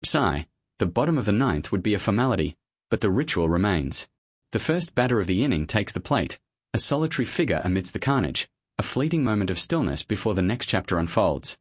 Sigh, the bottom of the ninth would be a formality, but the ritual remains. The first batter of the inning takes the plate, a solitary figure amidst the carnage, a fleeting moment of stillness before the next chapter unfolds.